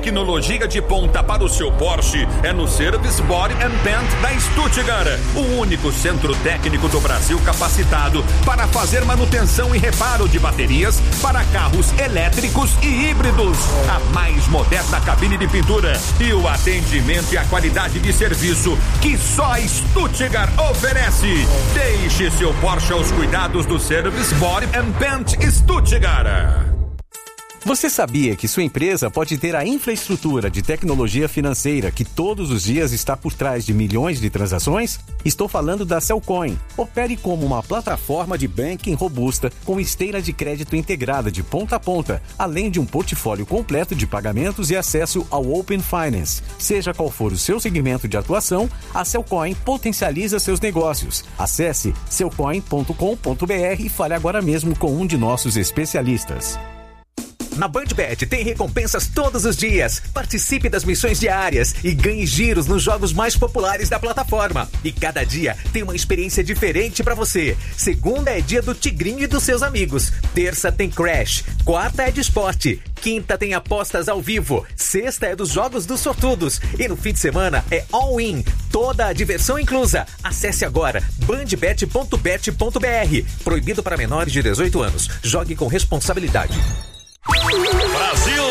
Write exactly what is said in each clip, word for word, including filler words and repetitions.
Tecnologia de ponta para o seu Porsche é no Service Body and Paint da Stuttgart, o único centro técnico do Brasil capacitado para fazer manutenção e reparo de baterias para carros elétricos e híbridos. A mais moderna cabine de pintura e o atendimento e a qualidade de serviço que só a Stuttgart oferece. Deixe seu Porsche aos cuidados do Service Body and Paint Stuttgart. Você sabia que sua empresa pode ter a infraestrutura de tecnologia financeira que todos os dias está por trás de milhões de transações? Estou falando da Cellcoin. Opere como uma plataforma de banking robusta com esteira de crédito integrada de ponta a ponta, além de um portfólio completo de pagamentos e acesso ao Open Finance. Seja qual for o seu segmento de atuação, a Cellcoin potencializa seus negócios. Acesse cellcoin ponto com ponto b r e fale agora mesmo com um de nossos especialistas. Na BandBet tem recompensas todos os dias. Participe das missões diárias e ganhe giros nos jogos mais populares da plataforma. E cada dia tem uma experiência diferente pra você. Segunda é dia do Tigrinho e dos seus amigos. Terça tem Crash. Quarta é de esporte. Quinta tem apostas ao vivo. Sexta é dos jogos dos sortudos. E no fim de semana é all-in. Toda a diversão inclusa. Acesse agora bandbet ponto bet ponto b r. Proibido para menores de dezoito anos. Jogue com responsabilidade. Brasil!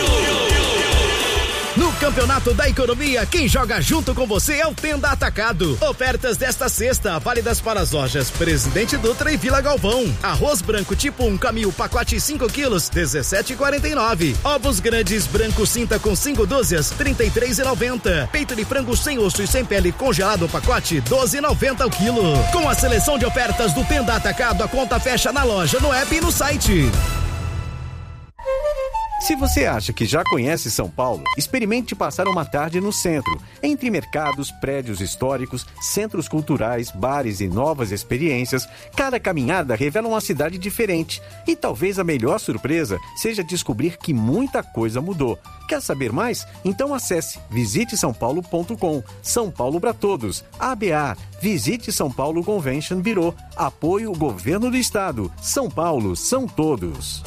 No Campeonato da Economia, quem joga junto com você é o Tenda Atacado. Ofertas desta sexta, válidas para as lojas Presidente Dutra e Vila Galvão. Arroz branco tipo um Camil, pacote cinco quilos, dezessete e quarenta e nove. Ovos grandes branco cinta com cinco dúzias, trinta e três e noventa. Peito de frango sem osso e sem pele congelado, pacote doze e noventa o quilo. Com a seleção de ofertas do Tenda Atacado, a conta fecha na loja, no app e no site. Se você acha que já conhece São Paulo, experimente passar uma tarde no centro, entre mercados, prédios históricos, centros culturais, bares e novas experiências. Cada caminhada revela uma cidade diferente e talvez a melhor surpresa seja descobrir que muita coisa mudou. Quer saber mais? Então acesse visite são paulo ponto com. São Paulo para todos. A B A. Visite São Paulo Convention Bureau. Apoio Governo do Estado. São Paulo são todos.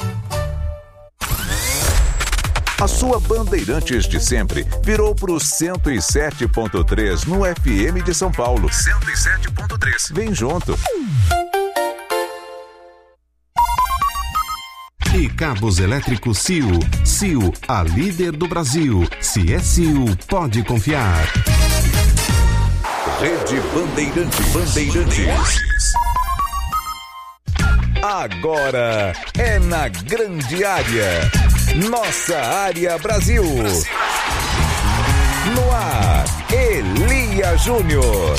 A sua Bandeirantes de sempre virou pro cento e sete ponto três no F M de São Paulo. cento e sete ponto três. Vem junto. E cabos elétricos C I U. C I U, a líder do Brasil. Se é C I U, pode confiar. Rede Bandeirantes. Bandeirantes. Agora é na grande área. Nossa Área Brasil. No ar, Elia Júnior.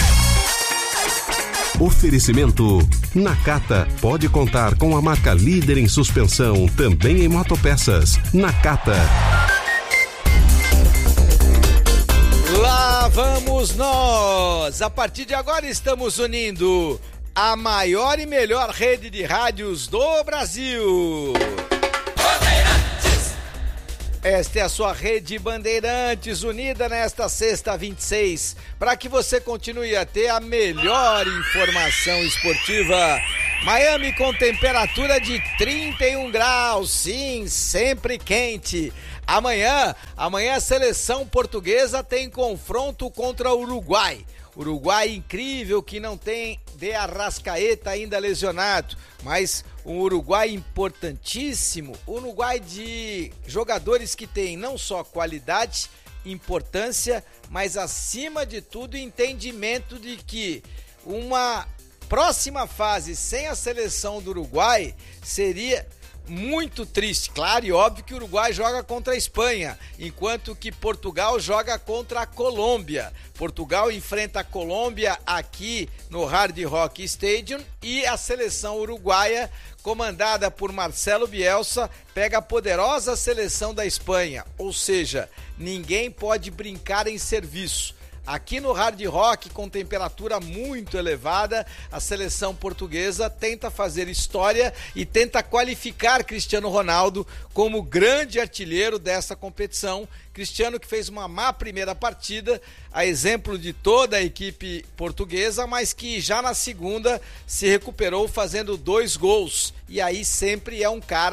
Oferecimento Nakata. Pode contar com a marca líder em suspensão, também em motopeças. Nakata. Lá vamos nós. A partir de agora estamos unindo a maior e melhor rede de rádios do Brasil. Esta é a sua Rede Bandeirantes, unida nesta sexta vinte e seis, para que você continue a ter a melhor informação esportiva. Miami com temperatura de trinta e um graus, sim, sempre quente. Amanhã, amanhã a seleção portuguesa tem confronto contra o Uruguai. Uruguai incrível que não tem De Arrascaeta ainda lesionado, mas um Uruguai importantíssimo, Uruguai de jogadores que tem não só qualidade, importância, mas acima de tudo entendimento de que uma próxima fase sem a seleção do Uruguai seria muito triste. Claro e óbvio que o Uruguai joga contra a Espanha, enquanto que Portugal joga contra a Colômbia. Portugal enfrenta a Colômbia aqui no Hard Rock Stadium e a seleção uruguaia, comandada por Marcelo Bielsa, pega a poderosa seleção da Espanha. Ou seja, ninguém pode brincar em serviço. Aqui no Hard Rock, com temperatura muito elevada, a seleção portuguesa tenta fazer história e tenta qualificar Cristiano Ronaldo como grande artilheiro dessa competição. Cristiano que fez uma má primeira partida, a exemplo de toda a equipe portuguesa, mas que já na segunda se recuperou fazendo dois gols. E aí sempre é um cara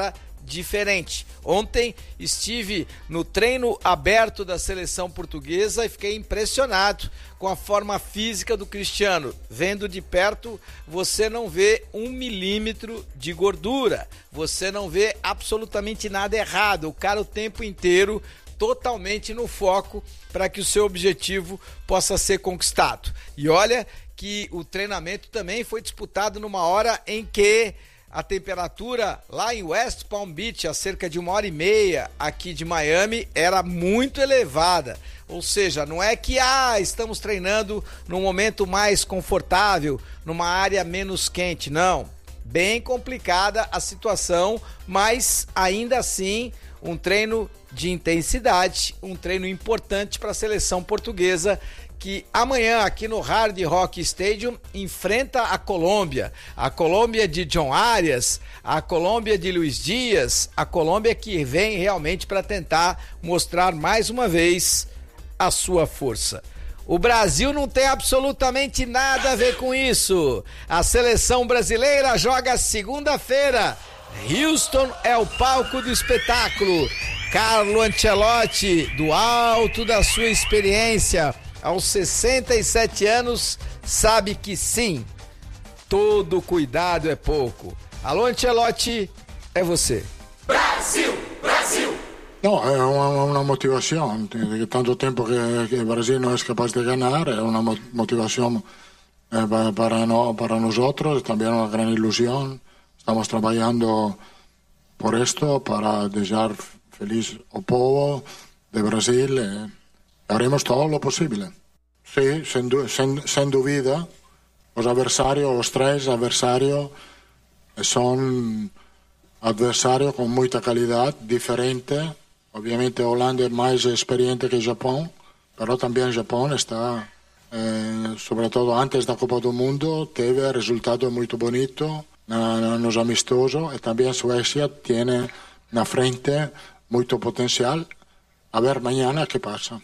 diferente. Ontem estive no treino aberto da seleção portuguesa e fiquei impressionado com a forma física do Cristiano. Vendo de perto, você não vê um milímetro de gordura, você não vê absolutamente nada errado. O cara o tempo inteiro totalmente no foco para que o seu objetivo possa ser conquistado. E olha que o treinamento também foi disputado numa hora em que a temperatura lá em West Palm Beach, a cerca de uma hora e meia aqui de Miami, era muito elevada. Ou seja, não é que ah, estamos treinando num momento mais confortável, numa área menos quente, não. Bem complicada a situação, mas ainda assim um treino de intensidade, um treino importante para a seleção portuguesa, que amanhã aqui no Hard Rock Stadium enfrenta a Colômbia, a Colômbia de John Arias, a Colômbia de Luiz Dias, a Colômbia que vem realmente para tentar mostrar mais uma vez a sua força. O Brasil não tem absolutamente nada a ver com isso. A seleção brasileira joga segunda-feira. Houston é o palco do espetáculo. Carlo Ancelotti, do alto da sua experiência, aos sessenta e sete anos, sabe que sim, todo cuidado é pouco. Alô, Ancelotti, é você. Brasil, Brasil! No, è una, una motivazione, de tanto tempo che, che il Brasile non è capaz de ganar, è una motivación eh, para, no, para nosotros, también una gran ilusión. Estamos trabajando por esto, para dejar feliz al pueblo de Brasil. Eh, haremos todo lo posible. Sí, sin, sin, sin duda, los adversarios, los tres adversarios, son adversarios con mucha calidad, diferente. Obviamente Holanda es más experiente que Japón, pero también Japón está, eh, sobre todo antes de la Copa del Mundo, teve resultados muy bonitos en los amistosos, y también Suecia tiene na frente mucho potencial. A ver mañana qué pasa.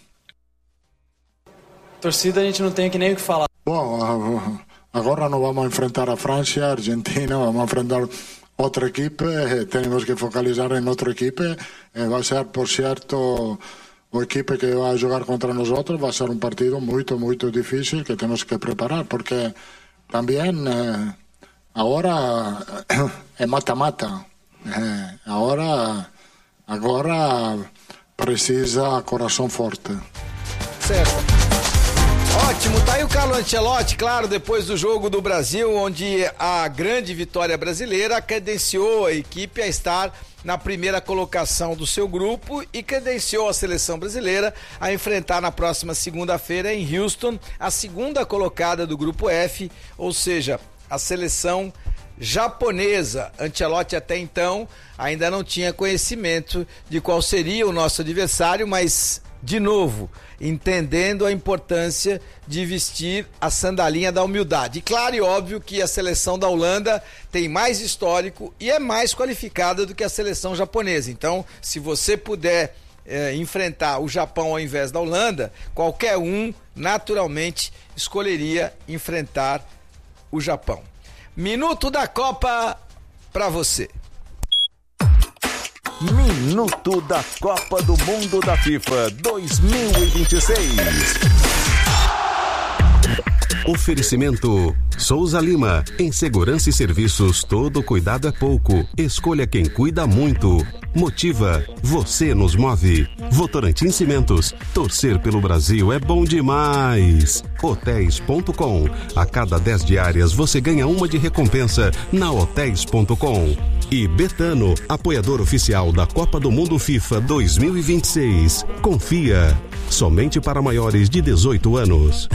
Torcida, a gente não tem que nem o que falar. Bom, agora não vamos enfrentar a França, a Argentina, vamos enfrentar outra equipe, temos que focalizar em outra equipe. Vai ser, por certo, a equipe que vai jogar contra nós, vai ser um partido muito, muito difícil que temos que preparar, porque também agora é mata-mata. Agora, agora precisa coração forte. Certo. Ótimo, tá aí o Carlo Ancelotti, claro, depois do jogo do Brasil, onde a grande vitória brasileira credenciou a equipe a estar na primeira colocação do seu grupo e credenciou a seleção brasileira a enfrentar na próxima segunda-feira em Houston a segunda colocada do grupo F, ou seja, a seleção japonesa. Ancelotti até então ainda não tinha conhecimento de qual seria o nosso adversário, mas de novo, entendendo a importância de vestir a sandalinha da humildade. E claro e óbvio que a seleção da Holanda tem mais histórico e é mais qualificada do que a seleção japonesa. Então, se você puder é, enfrentar o Japão ao invés da Holanda, qualquer um, naturalmente, escolheria enfrentar o Japão. Minuto da Copa para você. Minuto da Copa do Mundo da FIFA dois mil e vinte e seis. Oferecimento Souza Lima. Em segurança e serviços, todo cuidado é pouco. Escolha quem cuida muito. Motiva. Você nos move. Votorantim Cimentos. Torcer pelo Brasil é bom demais. Hotéis ponto com. A cada dez diárias você ganha uma de recompensa na Hotéis ponto com. E Betano, apoiador oficial da Copa do Mundo FIFA dois mil e vinte e seis. Confia. Somente para maiores de dezoito anos.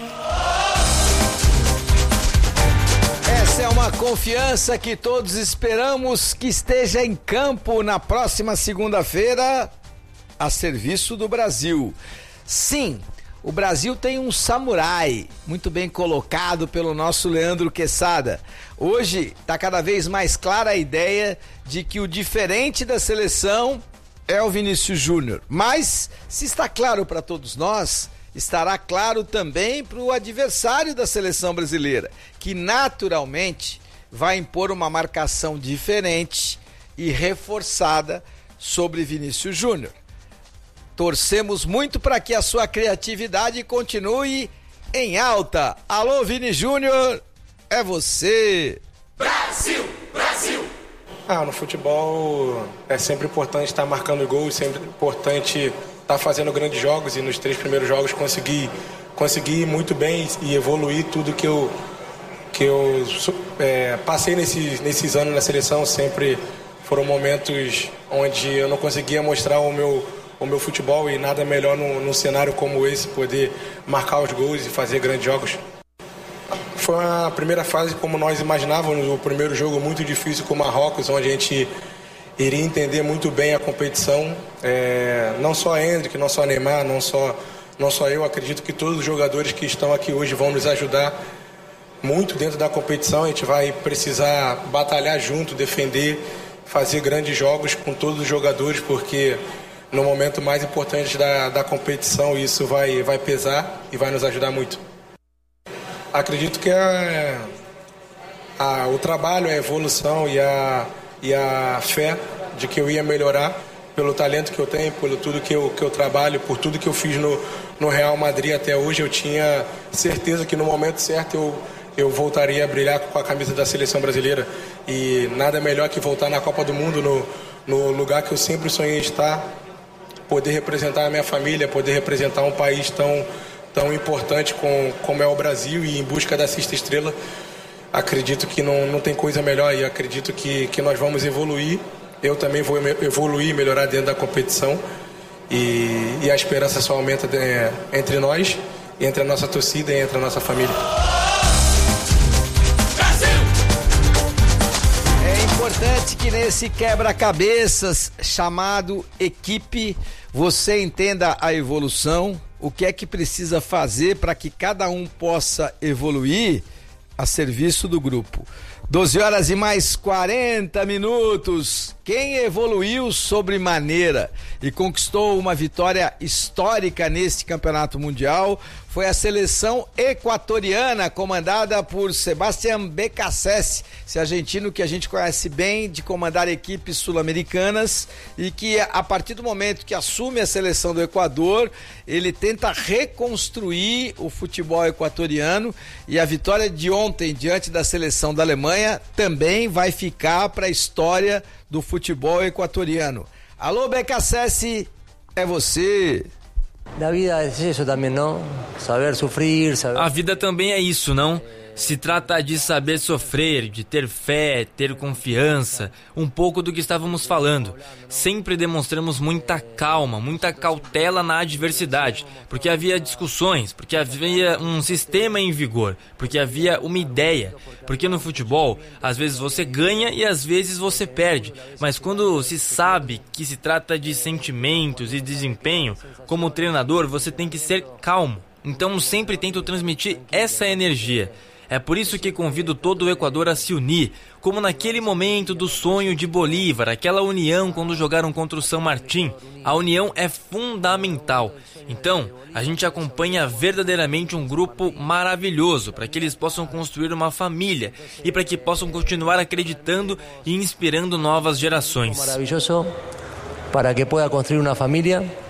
Essa é uma confiança que todos esperamos que esteja em campo na próxima segunda-feira a serviço do Brasil. Sim, o Brasil tem um samurai muito bem colocado pelo nosso Leandro Quesada. Hoje está cada vez mais clara a ideia de que o diferente da seleção é o Vinícius Júnior. Mas, se está claro para todos nós, estará claro também para o adversário da seleção brasileira, que naturalmente vai impor uma marcação diferente e reforçada sobre Vinícius Júnior. Torcemos muito para que a sua criatividade continue em alta. Alô, Vini Júnior, é você. Brasil, Brasil. Ah, no futebol é sempre importante estar marcando gols, sempre importante estar fazendo grandes jogos, e nos três primeiros jogos consegui, consegui muito bem e evoluir tudo que eu, que eu é, passei nesses, nesses anos na seleção. Sempre foram momentos onde eu não conseguia mostrar o meu, o meu futebol, e nada melhor num, num cenário como esse, poder marcar os gols e fazer grandes jogos. Foi a primeira fase como nós imaginávamos, o primeiro jogo muito difícil com o Marrocos, onde a gente iria entender muito bem a competição. É, não só a Endrick, não só a Neymar, não só, não só eu, acredito que todos os jogadores que estão aqui hoje vão nos ajudar muito dentro da competição. A gente vai precisar batalhar junto, defender, fazer grandes jogos com todos os jogadores, porque no momento mais importante da, da competição isso vai, vai pesar e vai nos ajudar muito. Acredito que a, a, o trabalho, a evolução e a, e a fé de que eu ia melhorar pelo talento que eu tenho, pelo tudo que eu, que eu trabalho, por tudo que eu fiz no, no Real Madrid até hoje, eu tinha certeza que no momento certo eu, eu voltaria a brilhar com a camisa da seleção brasileira. E nada melhor que voltar na Copa do Mundo, no, no lugar que eu sempre sonhei estar, poder representar a minha família, poder representar um país tão... tão importante com, como é o Brasil, e em busca da sexta estrela. Acredito que não, não tem coisa melhor, e acredito que, que nós vamos evoluir. Eu também vou evoluir e melhorar dentro da competição, e, e a esperança só aumenta de, entre nós, entre a nossa torcida e entre a nossa família. É importante que nesse quebra-cabeças chamado equipe você entenda a evolução, o que é que precisa fazer para que cada um possa evoluir a serviço do grupo. doze horas e mais quarenta minutos. Quem evoluiu sobremaneira e conquistou uma vitória histórica neste campeonato mundial foi a seleção equatoriana, comandada por Sebastián Beccacece, esse argentino que a gente conhece bem de comandar equipes sul-americanas, e que a partir do momento que assume a seleção do Equador, ele tenta reconstruir o futebol equatoriano, e a vitória de ontem diante da seleção da Alemanha também vai ficar para a história do futebol equatoriano. Alô, Beccacece, é você. A vida é isso também, não? Saber sofrer, saber... A vida também é isso, não? Se trata de saber sofrer, de ter fé, ter confiança, um pouco do que estávamos falando. Sempre demonstramos muita calma, muita cautela na adversidade, porque havia discussões, porque havia um sistema em vigor, porque havia uma ideia. Porque no futebol, às vezes você ganha e às vezes você perde, mas quando se sabe que se trata de sentimentos e desempenho, como treinador você tem que ser calmo. Então sempre tento transmitir essa energia. É por isso que convido todo o Equador a se unir, como naquele momento do sonho de Bolívar, aquela união quando jogaram contra o San Martín. A união é fundamental. Então, a gente acompanha verdadeiramente um grupo maravilhoso, para que eles possam construir uma família e para que possam continuar acreditando e inspirando novas gerações. Maravilhoso, para que possa construir uma família